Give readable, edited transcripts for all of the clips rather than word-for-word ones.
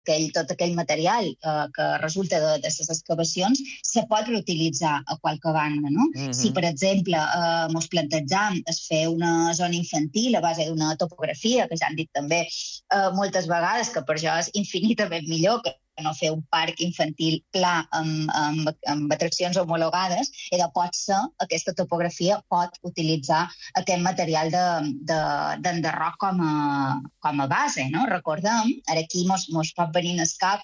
tot aquell material que resulta de les excavacions se pot reutilitzar a qualque banda, no? Si, per exemple, ens plantejam fer una zona infantil a base d'una topografia, que ja han dit també moltes vegades que per això és infinitament millor que no fer un parc infantil pla amb atraccions homologades, potser aquesta topografia pot utilitzar aquest material d'enderroc com a base, no? Recordem, ara aquí mos pot venir al cap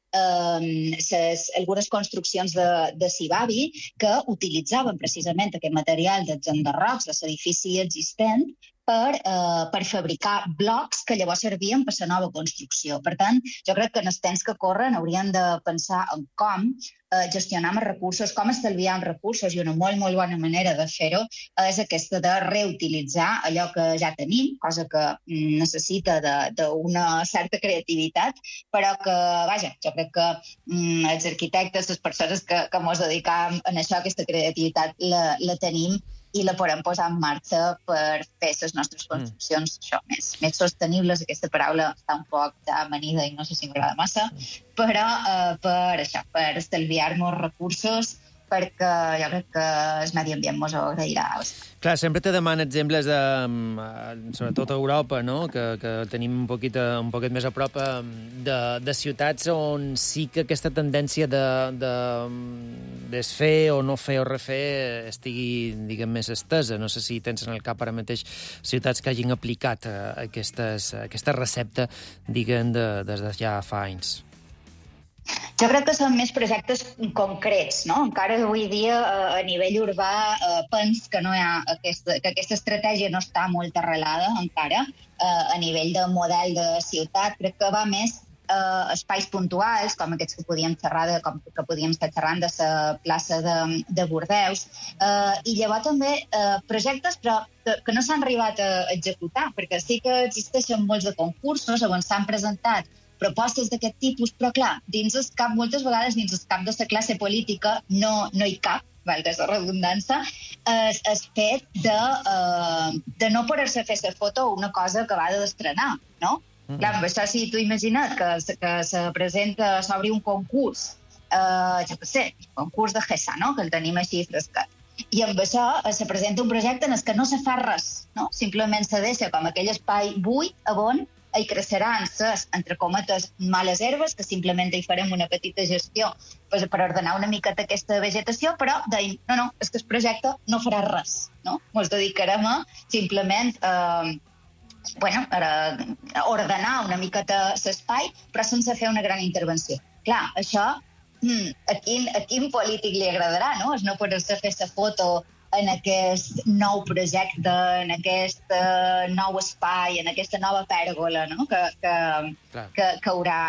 algunes construccions de Sibavi que utilitzaven precisament aquest material dels enderrocs de l'edifici existent per fabricar blocs que llavors servien per la nova construcció. Per tant, jo crec que en els temps que corren hauríem de pensar en com gestionar els recursos, com estalviar els recursos, i una molt, molt bona manera de fer-ho és aquesta de reutilitzar allò que ja tenim, cosa que necessita d'una certa creativitat, però que, vaja, jo crec que els arquitectes, les persones que ens dedicam a això, aquesta creativitat la tenim i la podem posar en marxa per fer les nostres construccions més sostenibles. Aquesta paraula està un poc ja amanida i no sé si m'agrada massa, però per estalviar-nos recursos, perquè jo crec que el medi ambient ens ho agrairà bastant. Clar, sempre te demana exemples, sobretot a Europa, no? Que tenim un poquet més a prop de ciutats on sí que aquesta tendència de desfer o no fer o refer estigui, diguem, més estesa. No sé si tens en el cap ara mateix ciutats que hagin aplicat aquesta recepta, diguem, des de ja fa anys. Jo crec que són més projectes concrets, no? Encara avui dia a nivell urbà penso que no hi ha que aquesta estratègia no està molt arrelada encara a nivell de model de ciutat. Crec que va més espais puntuals, com aquests que podíem estar xerrant de la plaça de Bordeus, i llavors també projectes però que no s'han arribat a executar, perquè sí que existeixen molts de concursos on s'han presentat propostes d'aquest tipus, però clar, moltes vegades dins el cap de la classe política no hi cap, valga la redundància, el fet de no poder-se fer la foto o una cosa acabada d'estrenar, no? Clar, amb això, si tu imagina't que se presenta, s'obri un concurs, jo què sé, concurs de GESA, no?, que el tenim així frescat, i amb això se presenta un projecte en el que no se fa res, no? Simplement se deixa com aquell espai buit on hi creixeran les, entre cometes, males herbes, que simplement hi farem una petita gestió per ordenar una miqueta aquesta vegetació, però deim, no, és que el projecte no farà res, no? Ens dedicarem a simplement ordenar una miqueta l'espai, però sense fer una gran intervenció. Clar, això a quin polític li agradarà, no? És no poder-se fer la foto en aquest nou projecte, en aquest nou espai, en aquesta nova pèrgola, no?, que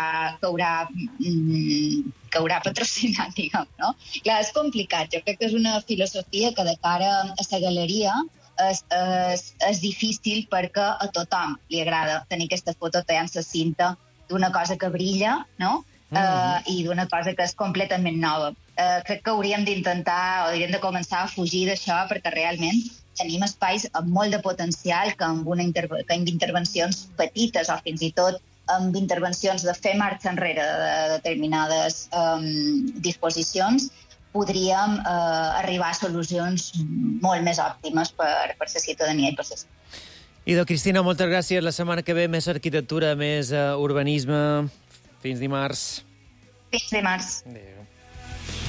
haurà patrocinat, diguem, no? Clar, és complicat. Jo crec que és una filosofia que de cara a la galeria és difícil perquè a tothom li agrada tenir aquesta foto tallant la cinta d'una cosa que brilla, no?, i d'una cosa que és completament nova. Crec que hauríem d'intentar o hauríem de començar a fugir d'això, perquè realment tenim espais amb molt de potencial que amb intervencions petites o fins i tot amb intervencions de fer marxa enrere de determinades disposicions podríem arribar a solucions molt més òptimes per la ciutadania i per la ciutat. Idò, Cristina, moltes gràcies. La setmana que ve més arquitectura, més urbanisme. Fins dimarts. Fins dimarts. Adéu.